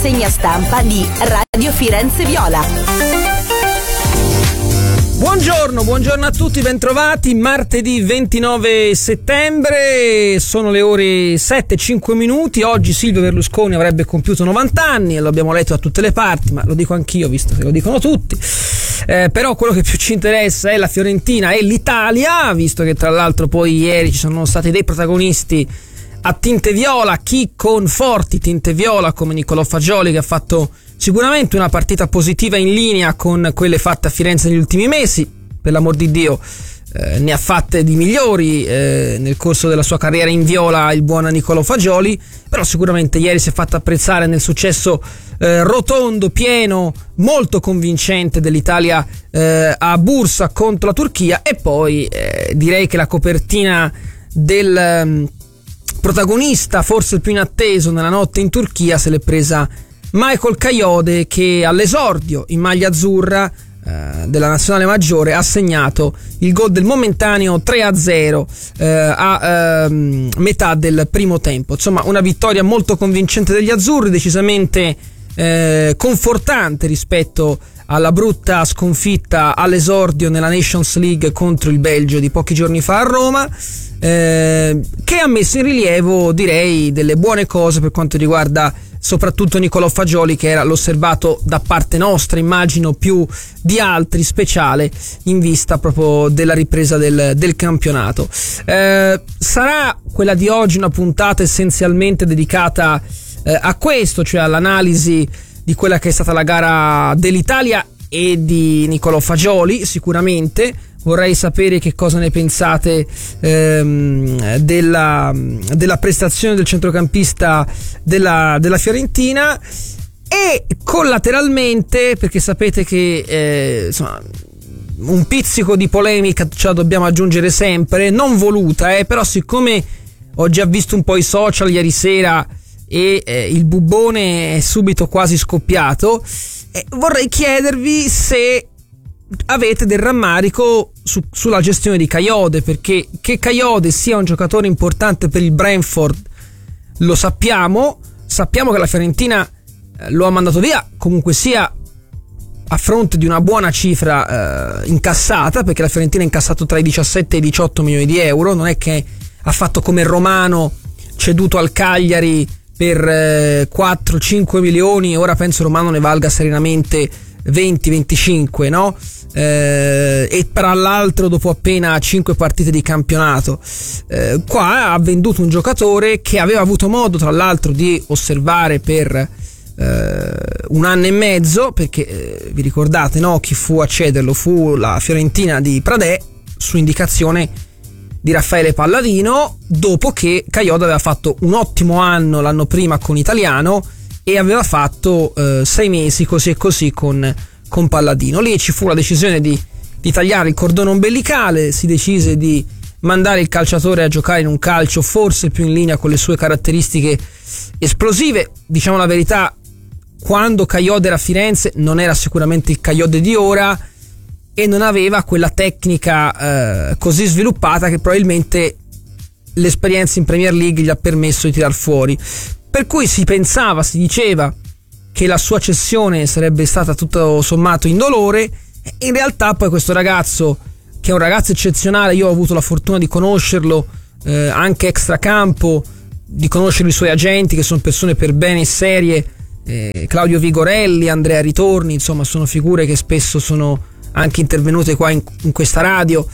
rassegna stampa di Radio Firenze Viola. Buongiorno a tutti, bentrovati. Martedì 29 settembre, sono le ore 7:05. Oggi Silvio Berlusconi avrebbe compiuto 90 anni e lo abbiamo letto da tutte le parti, ma lo dico anch'io visto che lo dicono tutti. Però quello che più ci interessa è la Fiorentina e l'Italia, visto che tra l'altro poi ieri ci sono stati dei protagonisti a tinte viola, chi con forti tinte viola come Niccolò Fagioli, che ha fatto sicuramente una partita positiva in linea con quelle fatte a Firenze negli ultimi mesi, per l'amor di Dio, ne ha fatte di migliori nel corso della sua carriera in viola il buon Niccolò Fagioli, però sicuramente ieri si è fatto apprezzare nel successo rotondo, pieno, molto convincente dell'Italia a Bursa contro la Turchia. E poi direi che la copertina del protagonista, forse il più inatteso nella notte in Turchia, se l'è presa Michael Kayode, che all'esordio in maglia azzurra della nazionale maggiore ha segnato il gol del momentaneo 3-0 a metà del primo tempo. Insomma, una vittoria molto convincente degli azzurri, decisamente confortante rispetto alla brutta sconfitta all'esordio nella Nations League contro il Belgio di pochi giorni fa a Roma, che ha messo in rilievo, direi, delle buone cose per quanto riguarda soprattutto Niccolò Fagioli, che era l'osservato da parte nostra, immagino più di altri, speciale in vista proprio della ripresa del campionato. Sarà quella di oggi una puntata essenzialmente dedicata a questo, cioè all'analisi di quella che è stata la gara dell'Italia e di Niccolò Fagioli. Sicuramente vorrei sapere che cosa ne pensate della prestazione del centrocampista della Fiorentina, e collateralmente, perché sapete che insomma, un pizzico di polemica ce la dobbiamo aggiungere sempre, non voluta, però siccome ho già visto un po' i social ieri sera e il bubbone è subito quasi scoppiato, vorrei chiedervi se avete del rammarico sulla gestione di Kayode, perché che Kayode sia un giocatore importante per il Brentford lo sappiamo che la Fiorentina lo ha mandato via comunque sia a fronte di una buona cifra incassata, perché la Fiorentina ha incassato tra i 17 e i 18 milioni di euro, non è che ha fatto come Romano, ceduto al Cagliari per 4-5 milioni e ora penso Romano ne valga serenamente 20-25, no? E tra l'altro dopo appena 5 partite di campionato, qua ha venduto un giocatore che aveva avuto modo tra l'altro di osservare per un anno e mezzo, perché vi ricordate, no? Chi fu a cederlo fu la Fiorentina di Pradè su indicazione di Raffaele Palladino, dopo che Kayode aveva fatto un ottimo anno l'anno prima con Italiano e aveva fatto 6 mesi così e così con Palladino. Lì ci fu la decisione di tagliare il cordone ombelicale, si decise di mandare il calciatore a giocare in un calcio forse più in linea con le sue caratteristiche esplosive. Diciamo la verità, quando Kayode era a Firenze non era sicuramente il Kayode di ora e non aveva quella tecnica così sviluppata che probabilmente l'esperienza in Premier League gli ha permesso di tirar fuori, per cui si diceva che la sua cessione sarebbe stata tutto sommato indolore. In realtà poi questo ragazzo, che è un ragazzo eccezionale, io ho avuto la fortuna di conoscerlo anche extracampo, di conoscere i suoi agenti, che sono persone per bene e serie, Claudio Vigorelli, Andrea Ritorni, insomma sono figure che spesso sono anche intervenute qua in questa radio.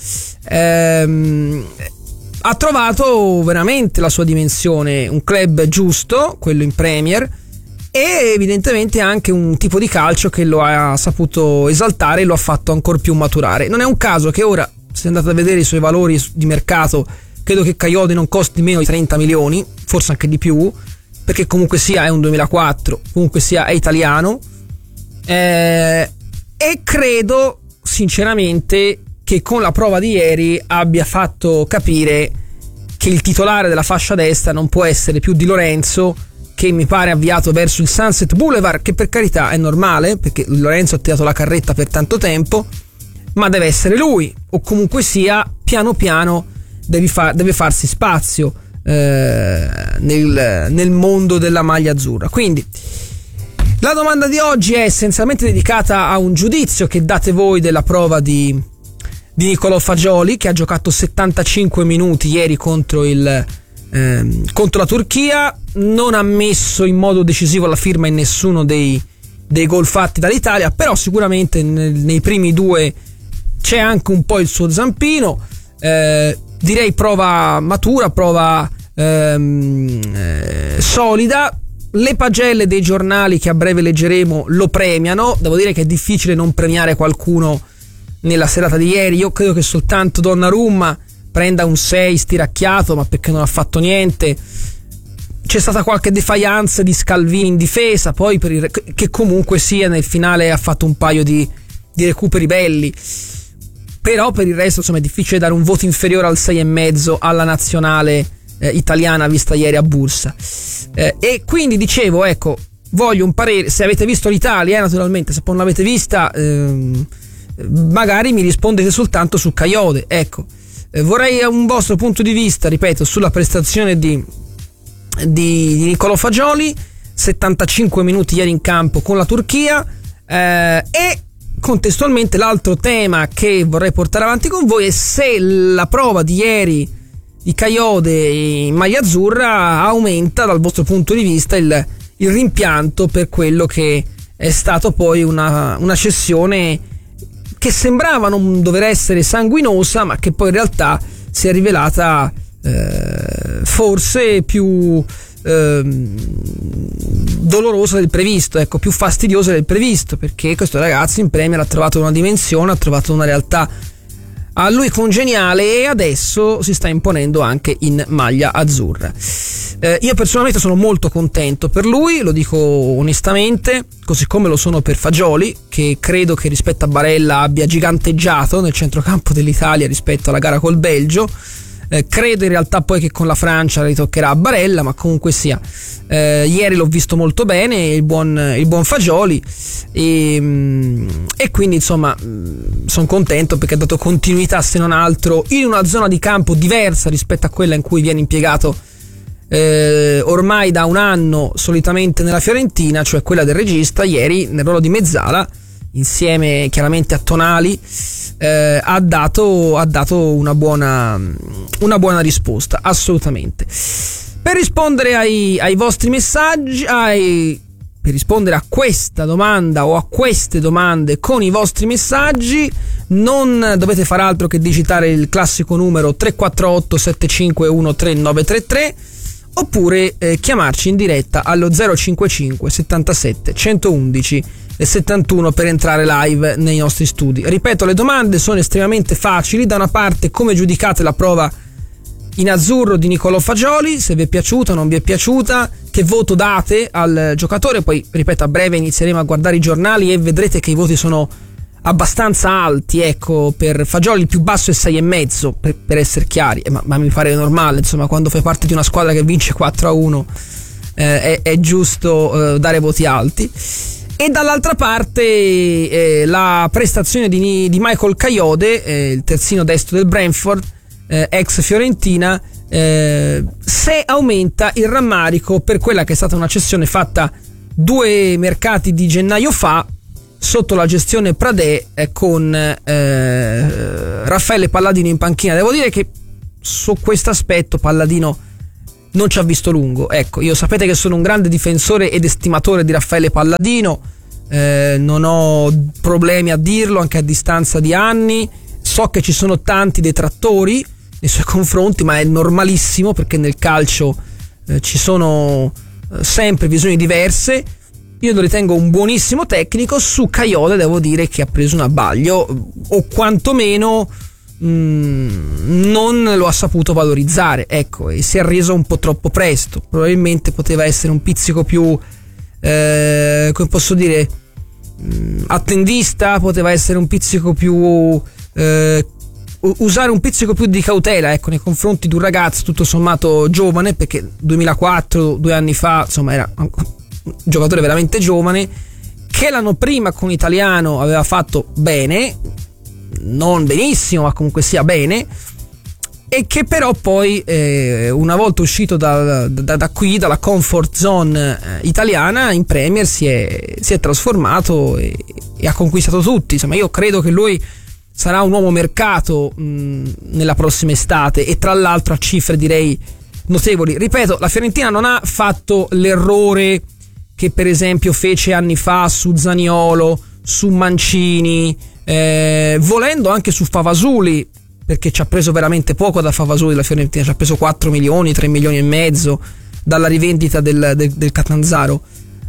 Ha trovato veramente la sua dimensione, un club giusto, quello in Premier, e evidentemente anche un tipo di calcio che lo ha saputo esaltare e lo ha fatto ancora più maturare. Non è un caso che ora, se andate a vedere i suoi valori di mercato, credo che Kayode non costi meno di 30 milioni, forse anche di più, perché comunque sia è un 2004, comunque sia è italiano, e credo sinceramente che con la prova di ieri abbia fatto capire che il titolare della fascia destra non può essere più Di Lorenzo, che mi pare avviato verso il Sunset Boulevard, che per carità è normale perché Lorenzo ha tirato la carretta per tanto tempo, ma deve essere lui, o comunque sia piano piano deve farsi spazio nel mondo della maglia azzurra. Quindi La domanda di oggi è essenzialmente dedicata a un giudizio che date voi della prova di Niccolò Fagioli, che ha giocato 75 minuti ieri contro la Turchia, non ha messo in modo decisivo la firma in nessuno dei gol fatti dall'Italia, però sicuramente nei primi due c'è anche un po' il suo zampino. Direi prova matura, prova solida. Le pagelle dei giornali che a breve leggeremo lo premiano. Devo dire che è difficile non premiare qualcuno nella serata di ieri. Io credo che soltanto Donnarumma prenda un 6 stiracchiato, ma perché non ha fatto niente. C'è stata qualche defiance di Scalvini in difesa, poi che comunque sia nel finale ha fatto un paio di recuperi belli. Però per il resto insomma è difficile dare un voto inferiore al 6,5 alla nazionale italiana vista ieri a Bursa. E quindi dicevo, ecco, voglio un parere, se avete visto l'Italia, naturalmente, se poi non l'avete vista, magari mi rispondete soltanto su Kayode. Ecco, vorrei un vostro punto di vista, ripeto, sulla prestazione di Niccolò Fagioli, 75 minuti ieri in campo con la Turchia, e contestualmente l'altro tema che vorrei portare avanti con voi è se la prova di ieri di Kayode in maglia azzurra aumenta dal vostro punto di vista il rimpianto per quello che è stato poi una cessione che sembrava non dover essere sanguinosa, ma che poi in realtà si è rivelata forse più dolorosa del previsto, ecco, più fastidiosa del previsto, perché questo ragazzo in Premier ha trovato una dimensione, ha trovato una realtà a lui congeniale e adesso si sta imponendo anche in maglia azzurra. Io personalmente sono molto contento per lui, lo dico onestamente, così come lo sono per Fagioli, che credo che rispetto a Barella abbia giganteggiato nel centrocampo dell'Italia rispetto alla gara col Belgio. Credo in realtà poi che con la Francia ritoccherà a Barella, ma comunque sia, ieri l'ho visto molto bene il buon Fagioli, e quindi insomma sono contento perché ha dato continuità, se non altro, in una zona di campo diversa rispetto a quella in cui viene impiegato ormai da un anno solitamente nella Fiorentina, cioè quella del regista. Ieri nel ruolo di mezzala, insieme chiaramente a Tonali, ha dato una buona risposta, assolutamente. Per rispondere ai vostri messaggi, per rispondere a questa domanda o a queste domande con i vostri messaggi, non dovete fare altro che digitare il classico numero 348 751 3933 oppure chiamarci in diretta allo 055 77 111 e 71 per entrare live nei nostri studi. Ripeto, le domande sono estremamente facili. Da una parte, come giudicate la prova in azzurro di Niccolò Fagioli, se vi è piaciuta o non vi è piaciuta, che voto date al giocatore. Poi, ripeto, a breve inizieremo a guardare i giornali e vedrete che i voti sono abbastanza alti. Ecco, per Fagioli il più basso è 6,5, per essere chiari, ma mi pare normale, insomma, quando fai parte di una squadra che vince 4-1 è giusto dare voti alti. E dall'altra parte la prestazione di Michael Kayode, il terzino destro del Brentford, ex Fiorentina, se aumenta il rammarico per quella che è stata una cessione fatta 2 mercati di gennaio fa sotto la gestione Pradè, con Raffaele Palladino in panchina. Devo dire che su questo aspetto Palladino non ci ha visto lungo. Ecco, io sapete che sono un grande difensore ed estimatore di Raffaele Palladino, non ho problemi a dirlo anche a distanza di anni. So che ci sono tanti detrattori nei suoi confronti, ma è normalissimo perché nel calcio ci sono sempre visioni diverse. Io lo ritengo un buonissimo tecnico. Su Kayode devo dire che ha preso un abbaglio, o quantomeno non lo ha saputo valorizzare, ecco, e si è reso un po' troppo presto. Probabilmente poteva essere un pizzico più come posso dire, attendista, poteva essere un pizzico più usare un pizzico più di cautela, ecco, nei confronti di un ragazzo tutto sommato giovane, perché 2004, 2 anni fa, insomma, era un giocatore veramente giovane, che l'anno prima con Italiano aveva fatto bene, non benissimo, ma comunque sia bene. e che però poi una volta uscito da qui, dalla comfort zone italiana, in Premier si è trasformato e ha conquistato tutti. Insomma, io credo che lui sarà un uomo mercato nella prossima estate, e tra l'altro a cifre direi notevoli. Ripeto, la Fiorentina non ha fatto l'errore che per esempio fece anni fa su Zaniolo, su Mancini, volendo anche su Favasuli, perché ci ha preso veramente poco da Favasuli la Fiorentina, ci ha preso 4 milioni, 3 milioni e mezzo dalla rivendita del Catanzaro.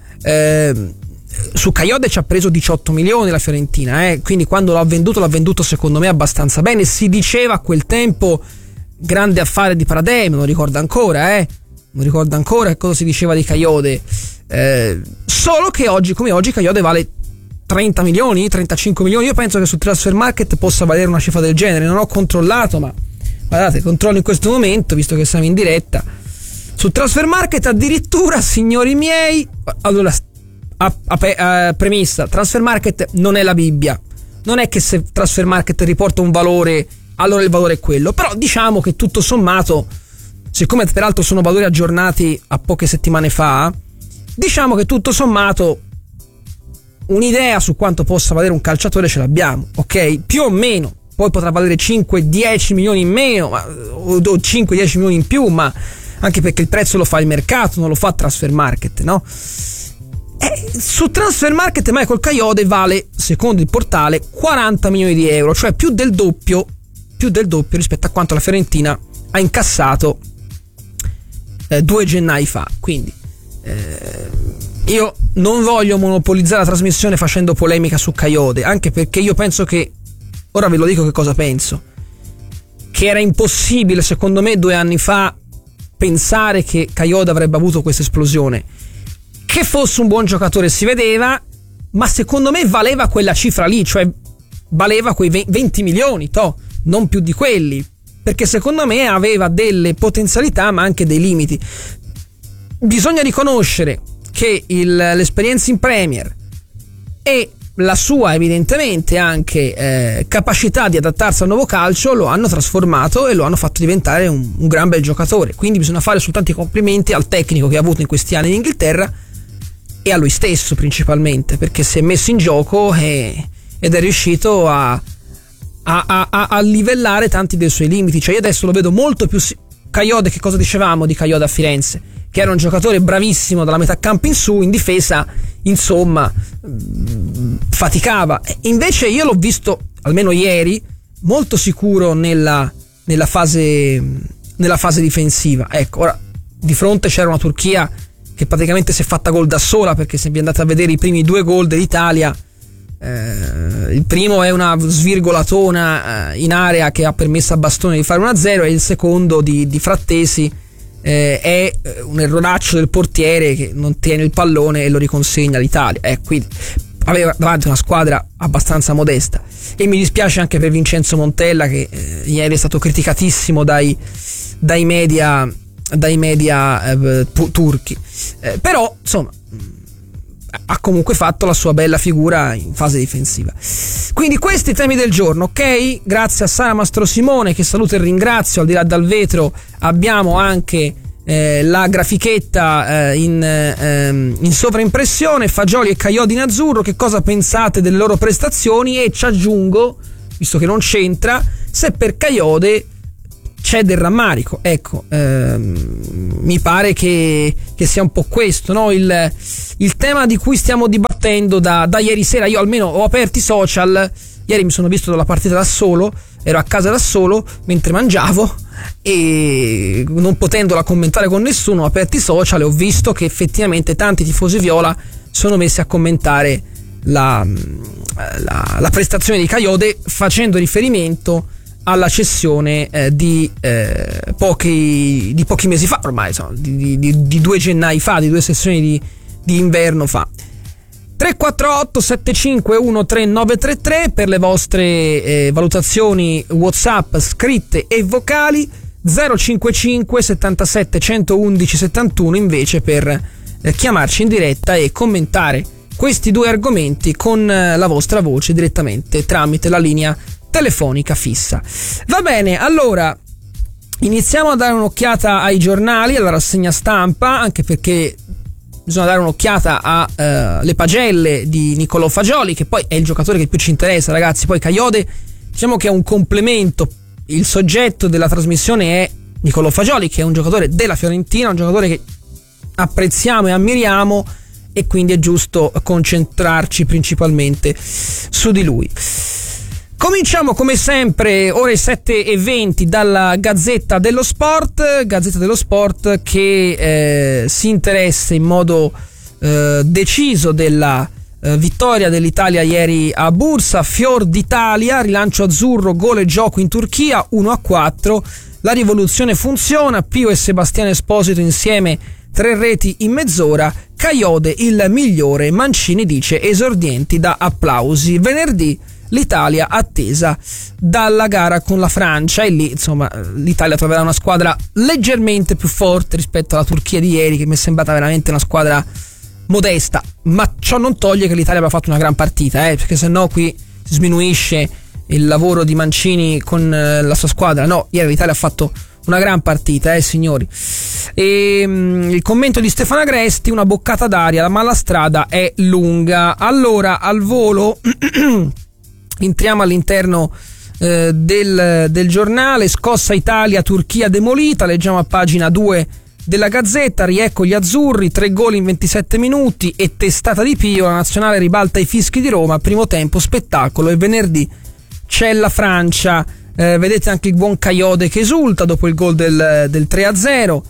Su Kayode ci ha preso 18 milioni la Fiorentina, quindi quando l'ha venduto secondo me abbastanza bene. Si diceva a quel tempo grande affare di Pradè, me lo ricordo ancora, cosa si diceva di Kayode, solo che oggi come oggi Kayode vale 30 milioni, 35 milioni. Io penso che sul transfer market possa valere una cifra del genere, non ho controllato, ma guardate, controllo in questo momento visto che siamo in diretta. Sul transfer market addirittura, signori miei, allora, premessa, transfer market non è la Bibbia, non è che se transfer market riporta un valore allora il valore è quello, però diciamo che tutto sommato, siccome peraltro sono valori aggiornati a poche settimane fa, diciamo che tutto sommato un'idea su quanto possa valere un calciatore ce l'abbiamo, ok? Più o meno, poi potrà valere 5-10 milioni in meno, o 5-10 milioni in più, ma anche perché il prezzo lo fa il mercato, non lo fa transfer market, no? Su transfer market Michael Kayode vale, secondo il portale, 40 milioni di euro, cioè più del doppio rispetto a quanto la Fiorentina ha incassato 2 gennai fa. Quindi io non voglio monopolizzare la trasmissione facendo polemica su Kayode, anche perché io penso che, ora ve lo dico che cosa penso, che era impossibile secondo me 2 anni fa pensare che Kayode avrebbe avuto questa esplosione. Che fosse un buon giocatore si vedeva, ma secondo me valeva quella cifra lì, cioè valeva quei 20 milioni, non più di quelli, perché secondo me aveva delle potenzialità ma anche dei limiti. Bisogna riconoscere che l'esperienza in Premier e la sua evidentemente anche capacità di adattarsi al nuovo calcio lo hanno trasformato e lo hanno fatto diventare un gran bel giocatore. Quindi bisogna fare soltanto i complimenti al tecnico che ha avuto in questi anni in Inghilterra e a lui stesso principalmente, perché si è messo in gioco ed è riuscito a livellare tanti dei suoi limiti. Cioè io adesso lo vedo molto più Kayode, che cosa dicevamo di Kayode a Firenze? Che era un giocatore bravissimo dalla metà campo in su, in difesa insomma faticava. Invece io l'ho visto, almeno ieri, molto sicuro nella fase difensiva. Ecco, ora di fronte c'era una Turchia che praticamente si è fatta gol da sola, perché se vi andate a vedere i primi 2 gol dell'Italia, il primo è una svirgolatona in area che ha permesso a Bastoni di fare 1-0, e il secondo di Frattesi è un erroraccio del portiere che non tiene il pallone e lo riconsegna all'Italia. Quindi aveva davanti una squadra abbastanza modesta, e mi dispiace anche per Vincenzo Montella, che ieri è stato criticatissimo dai media turchi, però insomma ha comunque fatto la sua bella figura in fase difensiva. Quindi questi temi del giorno, ok? Grazie a Sara Mastrosimone, che saluto e ringrazio. Al di là dal vetro abbiamo anche la grafichetta in sovraimpressione, Fagioli e Kayode in azzurro. Che cosa pensate delle loro prestazioni? E ci aggiungo, visto che non c'entra, se per Kayode c'è del rammarico. Ecco, mi pare che sia un po' questo, no? Il tema di cui stiamo dibattendo da ieri sera. Io almeno ho aperto i social, ieri mi sono visto la partita da solo, ero a casa da solo mentre mangiavo, e non potendola commentare con nessuno ho aperto i social e ho visto che effettivamente tanti tifosi viola sono messi a commentare la prestazione di Kayode, facendo riferimento alla cessione di pochi mesi fa, ormai insomma, di 2 gennai fa, di 2 sessioni di inverno fa. 348 751 3933 per le vostre valutazioni WhatsApp scritte e vocali, 055 77 111 71 invece per chiamarci in diretta e commentare questi 2 argomenti con la vostra voce direttamente tramite la linea telefonica fissa. Va bene, allora iniziamo a dare un'occhiata ai giornali, alla rassegna stampa, anche perché bisogna dare un'occhiata alle pagelle di Niccolò Fagioli, che poi è il giocatore che più ci interessa, ragazzi. Poi Kayode, diciamo che è un complemento, il soggetto della trasmissione è Niccolò Fagioli, che è un giocatore della Fiorentina, un giocatore che apprezziamo e ammiriamo, e quindi è giusto concentrarci principalmente su di lui. Cominciamo come sempre ore 7:20 dalla Gazzetta dello Sport che si interessa in modo deciso della vittoria dell'Italia ieri a Bursa. Fior d'Italia, rilancio azzurro, gol e gioco in Turchia, 1-4. La rivoluzione funziona, Pio e Sebastiano Esposito insieme 3 reti in mezz'ora. Kayode il migliore, Mancini dice esordienti da applausi. Venerdì l'Italia attesa dalla gara con la Francia, e lì insomma l'Italia troverà una squadra leggermente più forte rispetto alla Turchia di ieri, che mi è sembrata veramente una squadra modesta, ma ciò non toglie che l'Italia abbia fatto una gran partita, perché sennò qui si sminuisce il lavoro di Mancini con la sua squadra. No, ieri l'Italia ha fatto una gran partita, signori. E il commento di Stefano Agresti: una boccata d'aria, ma la strada è lunga. Allora, al volo entriamo all'interno del giornale. Scossa Italia, Turchia demolita, leggiamo a pagina 2 della Gazzetta. Riecco gli azzurri, 3 gol in 27 minuti e testata di Pio, la nazionale ribalta i fischi di Roma, primo tempo spettacolo, e venerdì c'è la Francia. Vedete anche il buon Kayode che esulta dopo il gol del 3-0.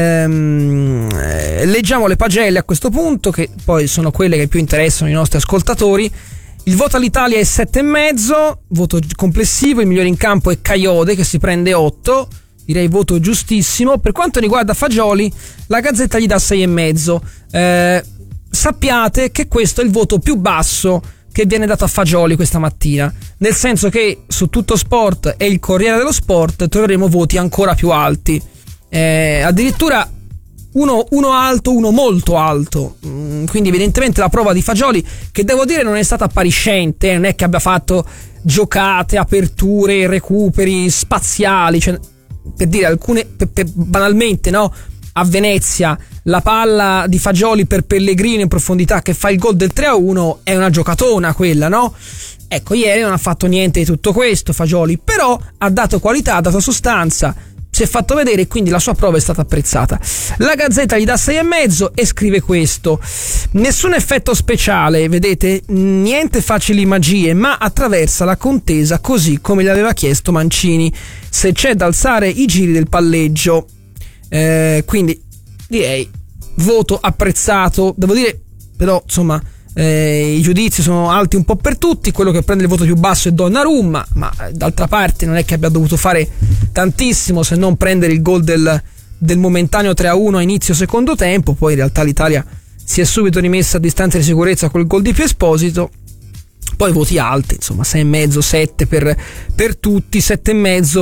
Leggiamo le pagelle a questo punto, che poi sono quelle che più interessano i nostri ascoltatori. Il voto all'Italia è 7,5, voto complessivo. Il migliore in campo è Kayode, che si prende 8, direi voto giustissimo. Per quanto riguarda Fagioli, la Gazzetta gli dà 6,5. Sappiate che questo è il voto più basso che viene dato a Fagioli questa mattina, nel senso che su Tutto Sport e il Corriere dello Sport troveremo voti ancora più alti, addirittura uno alto, uno molto alto. Quindi evidentemente la prova di Fagioli, che devo dire non è stata appariscente, non è che abbia fatto giocate, aperture, recuperi spaziali, cioè, per dire alcune, banalmente, no? A Venezia la palla di Fagioli per Pellegrini in profondità che fa il gol del 3-1 è una giocatona quella, no? Ecco, ieri non ha fatto niente di tutto questo Fagioli, però ha dato qualità, ha dato sostanza, si è fatto vedere, e quindi la sua prova è stata apprezzata. La Gazzetta gli dà 6,5 e scrive questo: nessun effetto speciale, vedete, niente facili magie, ma attraversa la contesa così come gli aveva chiesto Mancini, se c'è da alzare i giri del palleggio. Quindi direi voto apprezzato. Devo dire però, insomma, i giudizi sono alti un po' per tutti. Quello che prende il voto più basso è Donnarumma, ma d'altra parte non è che abbia dovuto fare tantissimo se non prendere il gol del momentaneo 3-1 a inizio secondo tempo. Poi in realtà l'Italia si è subito rimessa a distanza di sicurezza col gol di Pio Esposito. Poi voti alti, insomma, 6,5, 7 per tutti, 7,5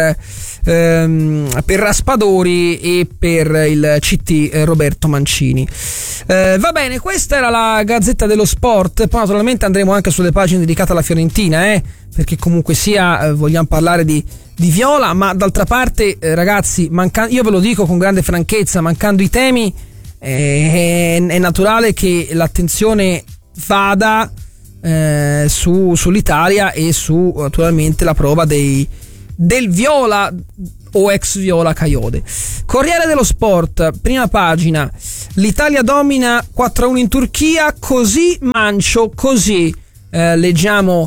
per Raspadori e per il CT Roberto Mancini. Va bene, questa era la Gazzetta dello Sport. Poi naturalmente andremo anche sulle pagine dedicate alla Fiorentina, perché comunque sia vogliamo parlare di Viola, ma d'altra parte, ragazzi, io ve lo dico con grande franchezza, mancando i temi è naturale che l'attenzione vada sull'Italia e su naturalmente la prova del Viola o ex Viola Kayode. Corriere dello Sport, prima pagina: l'Italia domina 4-1 in Turchia, così Mancio, così leggiamo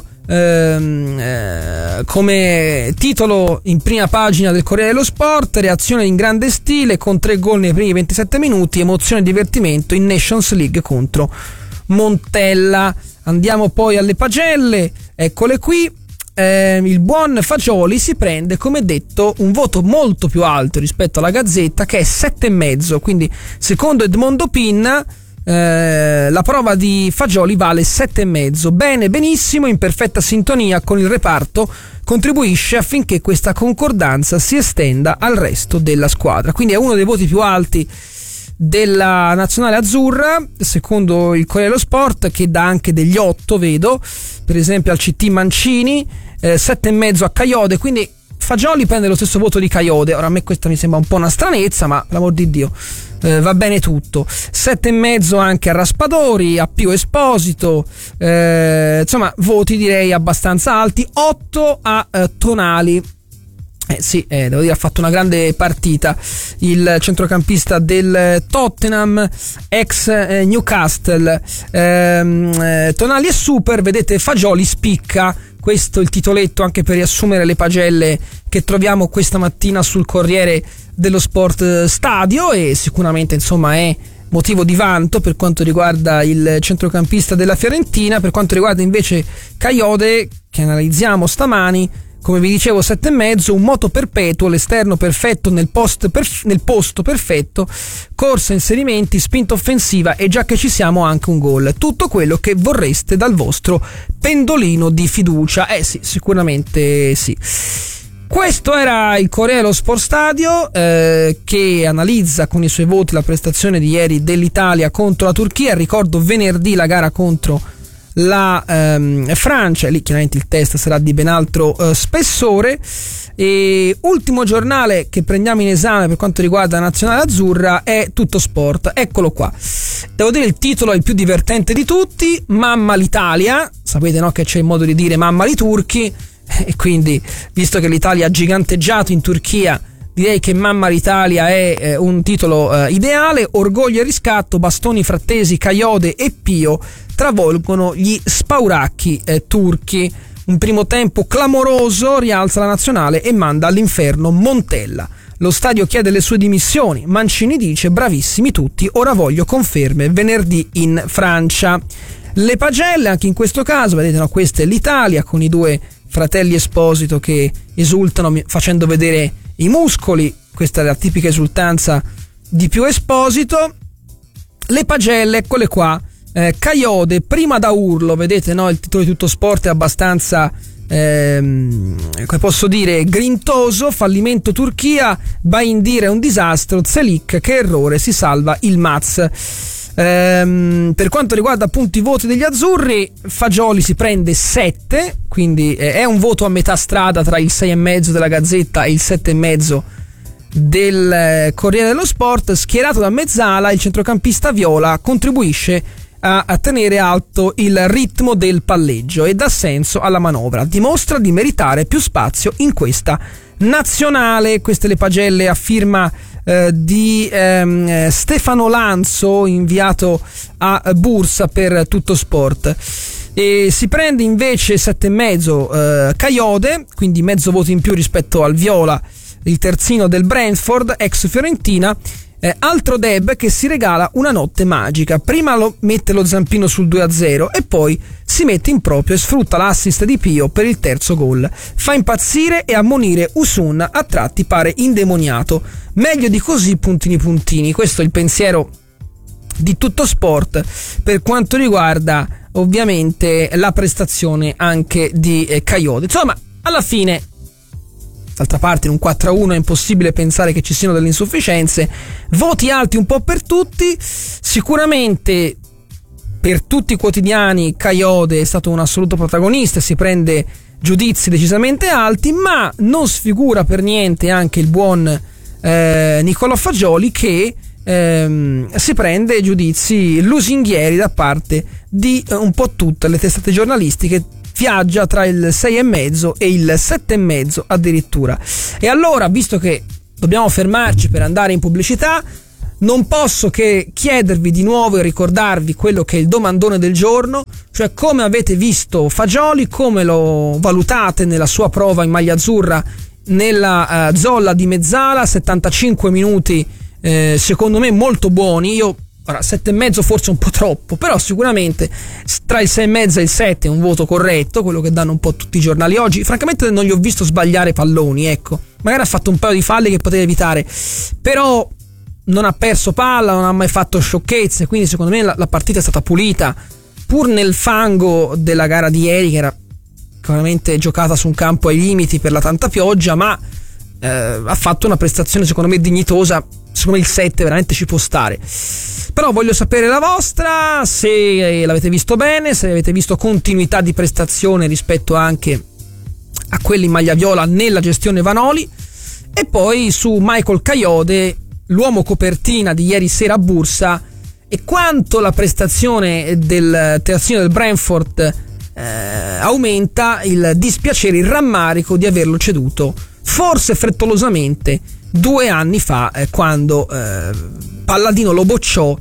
come titolo in prima pagina del Corriere dello Sport. Reazione in grande stile con 3 gol nei primi 27 minuti, emozione e divertimento in Nations League contro Montella. Andiamo poi alle pagelle, eccole qui. Il buon Fagioli si prende, come detto, un voto molto più alto rispetto alla Gazzetta, che è 7,5. Quindi secondo Edmondo Pinna la prova di Fagioli vale 7,5. Bene, benissimo, in perfetta sintonia con il reparto, contribuisce affinché questa concordanza si estenda al resto della squadra. Quindi è uno dei voti più alti della nazionale azzurra, secondo il Corriere dello Sport, che dà anche degli 8, vedo, per esempio al CT Mancini, 7,5 a Kayode. Quindi Fagioli prende lo stesso voto di Kayode. Ora a me questa mi sembra un po' una stranezza, ma per l'amor di Dio va bene tutto. 7,5 anche a Raspadori, a Pio Esposito, insomma voti direi abbastanza alti. 8 a Tonali. Sì, devo dire ha fatto una grande partita il centrocampista del Tottenham, ex Newcastle. Tonali è super, vedete, Fagioli spicca. Questo è il titoletto anche per riassumere le pagelle che troviamo questa mattina sul Corriere dello Sport Stadio, e sicuramente insomma è motivo di vanto per quanto riguarda il centrocampista della Fiorentina. Per quanto riguarda invece Kayode, che analizziamo stamani, come vi dicevo 7,5, un moto perpetuo, l'esterno perfetto nel posto perfetto, corsa, inserimenti, spinta offensiva e già che ci siamo anche un gol. Tutto quello che vorreste dal vostro pendolino di fiducia. Sì, sicuramente sì. Questo era il Corriere dello Sport Stadio, che analizza con i suoi voti la prestazione di ieri dell'Italia contro la Turchia. Ricordo venerdì la gara contro la Francia, lì chiaramente il test sarà di ben altro spessore. E ultimo giornale che prendiamo in esame per quanto riguarda la nazionale azzurra è Tutto Sport. Eccolo qua, devo dire il titolo è il più divertente di tutti: Mamma l'Italia. Sapete, no, che c'è il modo di dire mamma li turchi, e quindi visto che l'Italia ha giganteggiato in Turchia, direi che Mamma l'Italia è un titolo ideale. Orgoglio e riscatto, bastoni frattesi, Kayode e Pio travolgono gli spauracchi turchi. Un primo tempo clamoroso, rialza la nazionale e manda all'inferno Montella. Lo stadio chiede le sue dimissioni. Mancini dice: bravissimi tutti, ora voglio conferme venerdì in Francia. Le pagelle, anche in questo caso, vedete, no, questa è l'Italia con i due fratelli Esposito che esultano facendo vedere i muscoli. Questa è la tipica esultanza di Pio Esposito. Le pagelle, eccole qua. Kayode prima da urlo, vedete, no, il titolo di Tutto Sport è abbastanza come posso dire grintoso. Fallimento Turchia, Baindir è un disastro, Zelik che errore, si salva il Maz. Per quanto riguarda appunto i voti degli azzurri, Fagioli si prende 7, quindi è un voto a metà strada tra il 6,5 della Gazzetta e il 7,5 del Corriere dello Sport. Schierato da mezzala, il centrocampista viola contribuisce a tenere alto il ritmo del palleggio e dà senso alla manovra, dimostra di meritare più spazio in questa nazionale. Queste le pagelle a firma di Stefano Lanzo, inviato a Bursa per Tutto Sport. E si prende invece 7,5 Kayode, quindi mezzo voto in più rispetto al viola, il terzino del Brentford, ex Fiorentina. Altro Deb che si regala una notte magica. Prima mette lo zampino sul 2-0 e poi si mette in proprio e sfrutta l'assist di Pio per il terzo gol. Fa impazzire e ammonire Usun, a tratti pare indemoniato. Meglio di così, puntini puntini. Questo è il pensiero di Tutto Sport per quanto riguarda ovviamente la prestazione anche di Kayode. Insomma, alla fine, d'altra parte in un 4-1 è impossibile pensare che ci siano delle insufficienze. Voti alti un po' per tutti. Sicuramente per tutti i quotidiani Kayode è stato un assoluto protagonista, si prende giudizi decisamente alti, ma non sfigura per niente anche il buon Niccolò Fagioli, che si prende giudizi lusinghieri da parte di un po' tutte le testate giornalistiche. Viaggia tra il 6,5 e il 7,5 addirittura. E allora, visto che dobbiamo fermarci per andare in pubblicità, non posso che chiedervi di nuovo e ricordarvi quello che è il domandone del giorno, cioè come avete visto Fagioli, come lo valutate nella sua prova in maglia azzurra nella Zolla di Mezzala. 75 minuti secondo me molto buoni. Io ora 7,5 forse un po' troppo, però sicuramente tra il 6,5 e il 7 è un voto corretto, quello che danno un po' tutti i giornali oggi. Francamente non gli ho visto sbagliare palloni, ecco, magari ha fatto un paio di falli che poteva evitare, però non ha perso palla, non ha mai fatto sciocchezze, quindi secondo me la partita è stata pulita, pur nel fango della gara di ieri, che era chiaramente giocata su un campo ai limiti per la tanta pioggia, ma ha fatto una prestazione secondo me dignitosa. Secondo me il 7 veramente ci può stare. Però voglio sapere la vostra, se l'avete visto bene, se avete visto continuità di prestazione rispetto anche a quelli in maglia viola nella gestione Vanoli. E poi su Michael Kayode, l'uomo copertina di ieri sera a Bursa, e quanto la prestazione del terzino del Brentford aumenta il dispiacere, il rammarico di averlo ceduto forse frettolosamente 2 anni fa, quando Palladino lo bocciò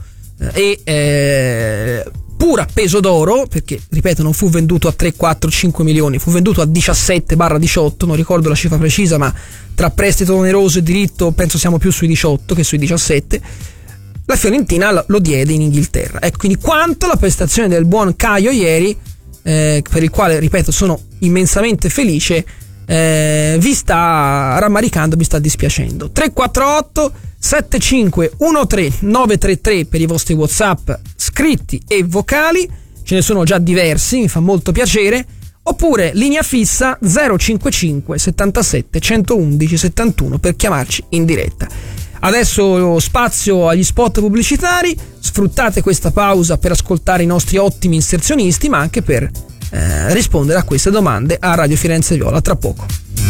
pur a peso d'oro, perché ripeto non fu venduto a 3, 4, 5 milioni, fu venduto a 17/18, non ricordo la cifra precisa, ma tra prestito oneroso e diritto penso siamo più sui 18 che sui 17. La Fiorentina lo diede in Inghilterra. Ecco, quindi quanto la prestazione del buon Caio ieri, per il quale ripeto sono immensamente felice, vi sta rammaricando, vi sta dispiacendo. 348 7513 933 per i vostri WhatsApp scritti e vocali, ce ne sono già diversi, mi fa molto piacere, oppure linea fissa 055 77 111 71 per chiamarci in diretta. Adesso spazio agli spot pubblicitari, sfruttate questa pausa per ascoltare i nostri ottimi inserzionisti, ma anche per rispondere a queste domande a Radio Firenze Viola tra poco.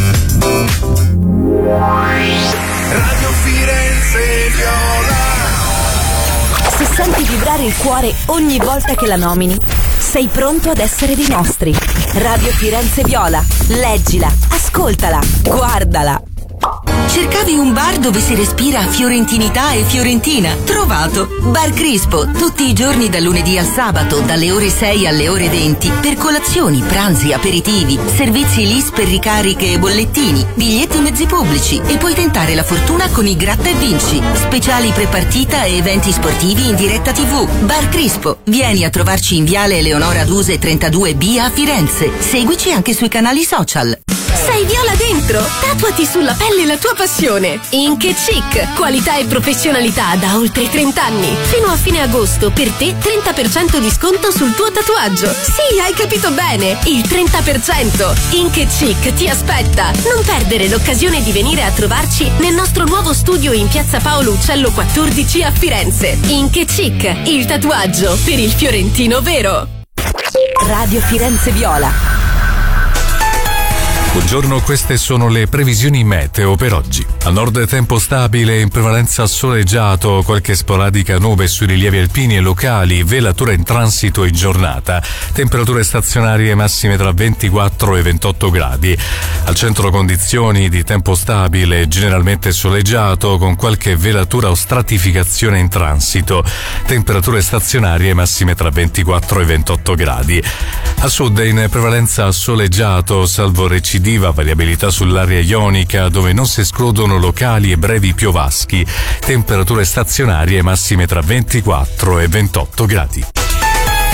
Radio Firenze Viola. Se senti vibrare il cuore ogni volta che la nomini, sei pronto ad essere dei nostri. Radio Firenze Viola, leggila, ascoltala, guardala. Cercavi un bar dove si respira fiorentinità e fiorentina? Trovato! Bar Crispo, tutti i giorni dal lunedì al sabato, dalle ore 6 alle ore 20, per colazioni, pranzi, aperitivi, servizi LIS per ricariche e bollettini, biglietti mezzi pubblici, e puoi tentare la fortuna con i Gratta e Vinci, speciali prepartita e eventi sportivi in diretta TV. Bar Crispo, vieni a trovarci in Viale Eleonora Duse 32B a Firenze. Seguici anche sui canali social. Sei viola dentro? Tatuati sulla pelle la tua passione. Ink & Chic, qualità e professionalità da oltre 30 anni. Fino a fine agosto per te 30% di sconto sul tuo tatuaggio. Sì, hai capito bene, il 30%. Ink & Chic ti aspetta. Non perdere l'occasione di venire a trovarci nel nostro nuovo studio in Piazza Paolo Uccello 14 a Firenze. Ink & Chic, il tatuaggio per il fiorentino vero. Radio Firenze Viola. Buongiorno, queste sono le previsioni meteo per oggi. A nord tempo stabile, in prevalenza soleggiato, qualche sporadica nube sui rilievi alpini e locali, velatura in transito in giornata. Temperature stazionarie massime tra 24 e 28 gradi. Al centro condizioni di tempo stabile, generalmente soleggiato, con qualche velatura o stratificazione in transito. Temperature stazionarie massime tra 24 e 28 gradi. A sud in prevalenza soleggiato, salvo recidiva variabilità sull'area ionica, dove non si escludono locali e brevi piovaschi. Temperature stazionarie massime tra 24 e 28 gradi.